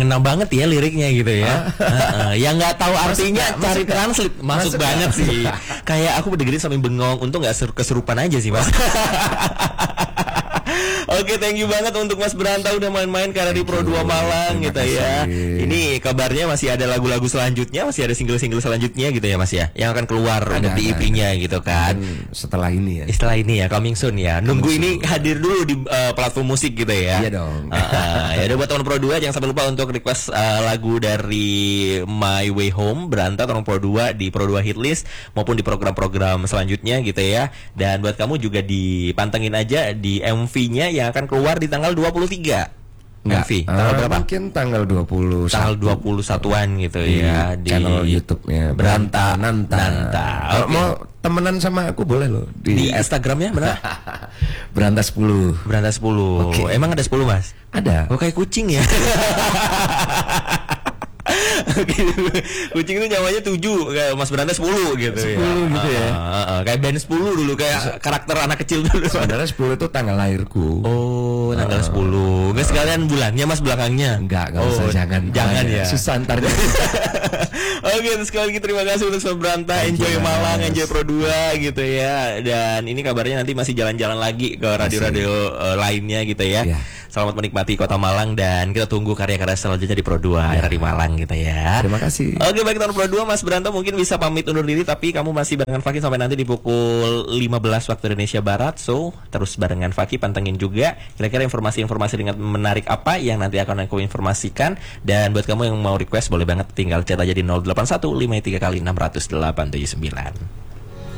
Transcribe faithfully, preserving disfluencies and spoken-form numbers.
ngena banget ya liriknya gitu ya. uh, uh, yang nggak tahu artinya masuk, cari masuk, translate masuk, masuk banget sih. Kayak aku berdengerin sambil bengong, untung nggak keserupan aja sih Mas. Oke, thank you banget untuk Mas Beranta udah main-main ke Radio Pro dua Malang gitu ya. Ini kabarnya masih ada lagu-lagu selanjutnya, masih ada single-single selanjutnya gitu ya Mas ya, yang akan keluar ada, untuk di E P-nya gitu kan. Setelah ini ya. Setelah ini ya, coming soon ya. Nunggu coming ini soon. Hadir dulu di uh, platform musik gitu ya. Iya dong. Uh, uh, ya udah buat teman Pro dua jangan sampai lupa untuk request uh, lagu dari My Way Home Beranta teman Pro dua di Pro dua Hitlist maupun di program-program selanjutnya gitu ya. Dan buat kamu juga dipantengin aja di M V-nya yang akan keluar di tanggal dua puluh tiga. Nggak, M V tanggal uh, berapa? Mungkin tanggal dua puluh satu. Tanggal dua puluh satuan gitu di ya di channel YouTube-nya Beranta Nanta. Nanta. Kalau okay. mau temenan sama aku boleh loh di, di Instagramnya benar? Beranta sepuluh. Beranta sepuluh. Okay. Emang ada sepuluh Mas? Ada. Oh kayak kucing ya. Kucing itu nyawanya tujuh, kayak Mas Beranta sepuluh gitu ya. sepuluh gitu ya. Uh, uh, uh, kayak band sepuluh dulu, kayak karakter anak kecil dulu. Sebenarnya sepuluh itu tanggal lahirku. Oh, tanggal uh, sepuluh. Enggak sekalian bulannya Mas belakangnya. Enggak, enggak oh, usah jangan. Jangan ya. Susah ntar. Oke, sekali lagi terima kasih untuk Mas Beranta, enjoy Malang, enjoy Pro dua gitu ya. Dan ini kabarnya nanti masih jalan-jalan lagi ke radio-radio uh, lainnya gitu ya. Yeah. Selamat menikmati Kota Malang dan kita tunggu karya-karya selanjutnya di Pro dua yeah. dari Malang gitu ya. Terima kasih. Oke, baik teman Pro dua, Mas Beranta mungkin bisa pamit undur diri, tapi kamu masih barengan Fakih sampai nanti di pukul lima belas waktu Indonesia Barat. So, terus barengan Fakih, pantengin juga kira-kira informasi-informasi dengan menarik apa yang nanti akan aku informasikan. Dan buat kamu yang mau request boleh banget tinggal chat aja di nol delapan satu lima tiga kali enam nol delapan tujuh sembilan.